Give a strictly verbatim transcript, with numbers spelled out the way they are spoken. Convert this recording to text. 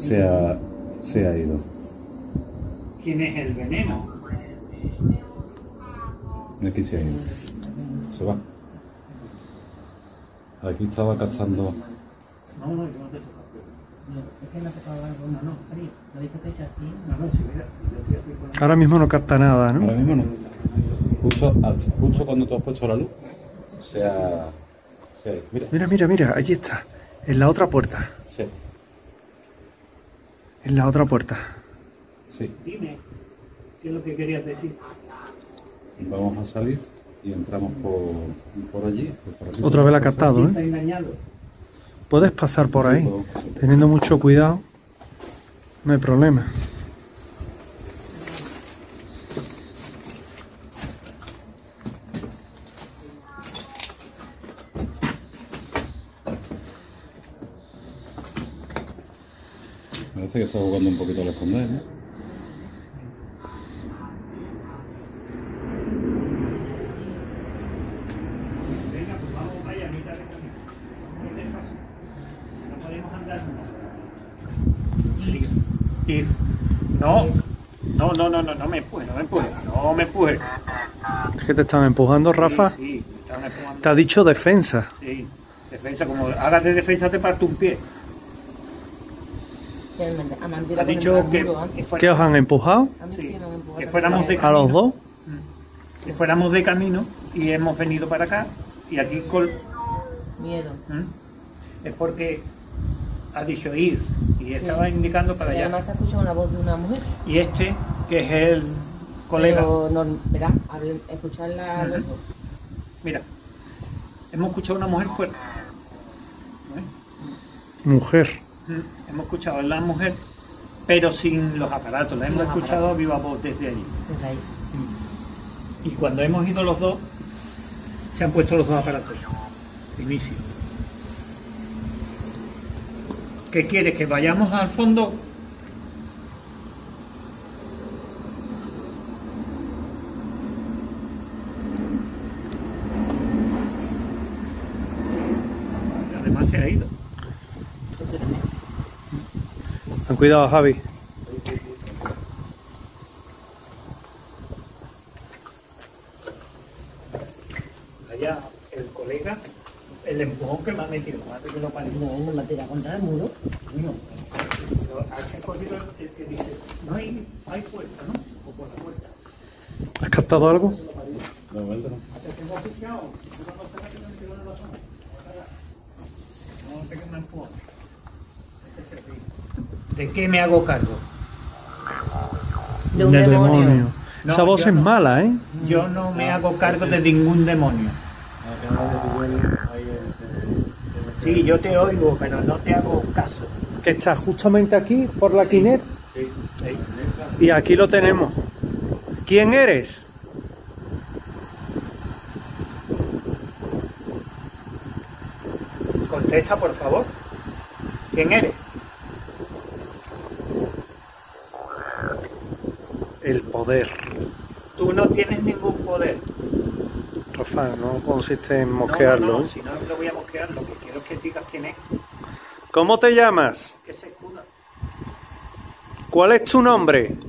se ha, se ha ido. ¿Quién es el veneno? Aquí se ha ido. Se va. Aquí estaba cazando. No, no, yo no te toco. No, es que no te tocaba algo, no, no, frío. Lo he visto que he hecho así. No, no, si mira, si yo estoy así con la... Ahora mismo no capta nada, ¿no? Ahora mismo no. Justo, justo cuando tú has puesto la luz, se ha, se ha ido. Mira. Mira, mira, mira, allí está. En la otra puerta. Sí, En la otra puerta. sí. Dime, ¿qué es lo que querías decir? Vamos a salir y entramos por, por allí. Por aquí. Otra vez la ha captado, ¿Está ¿eh? engañado? Puedes pasar por Sí, ahí. podemos pasar. Teniendo mucho cuidado, no hay problema. Parece que está jugando un poquito al esconder, ¿no? Venga, pues vamos vaya a mitad de camino. Muy despacio. No podemos andar nunca. Ir. No. No, no, no, no, no me empuje, no me empuje. No me empuje. Es que te están empujando, Rafa. Sí, sí, me están empujando. Te ha dicho defensa. Sí. Defensa, como hagas de defensa te parto un pie. Realmente, a Mandela Ha con el dicho que, muro antes. que ¿Qué os han empujado? A mí sí, sí me han empujado. que fuéramos de ¿A los dos? que fuéramos de camino y hemos venido para acá y aquí col... Miedo. ¿Mm? Es porque ha dicho ir y estaba indicando para Y allá. además se ha escuchado una voz de una mujer. Y este, que es el colega, Pero no, verá, a ver, escucharla a los dos. mira, hemos escuchado una mujer fuerte. Mujer. ¿Mm? Hemos escuchado a la mujer, pero sin los aparatos, la Sin hemos los escuchado a viva voz desde allí. Desde ahí. Y cuando hemos ido los dos, se han puesto los dos aparatos. De inicio. ¿Qué quieres? ¿Que vayamos al fondo? Y además se ha ido. Usted también. Ten cuidado, Javi. Allá el colega, el empujón que me ha metido, me ha metido para el No, no me tira contra el muro. mío. Pero has cogido el que dice, no hay, hay puerta, ¿no? O por la puerta. ¿Has captado algo? De momento no. Hasta que hemos fichado, yo cuando estaba que me metió en la zona. No te que me empujón. Este es el río. ¿De qué me hago cargo? De un demonio. No, Esa voz yo es no. mala, ¿eh? Yo no me hago cargo de ningún demonio. Sí, yo te oigo, pero no te hago caso. Que está justamente aquí, por la quinet. Sí, sí. Y aquí lo tenemos. ¿Quién eres? Contesta, por favor. ¿Quién eres? El poder. Tú no tienes ningún poder. Rafa, no consiste en No, mosquearlo. no, no, ¿eh? si no lo voy a mosquear, lo que quiero es que digas quién es. ¿Cómo te llamas? Que se escuda. ¿Cuál es tu nombre?